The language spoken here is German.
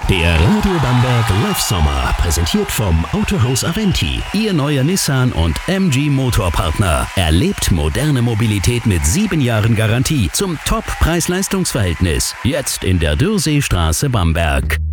Der Radio Bamberg Live Sommer, präsentiert vom Autohaus Aventi. Ihr neuer Nissan und MG Motorpartner. Erlebt moderne Mobilität mit 7 Jahren Garantie zum Top-Preis-Leistungs-Verhältnis. Jetzt in der Dürseestraße Bamberg.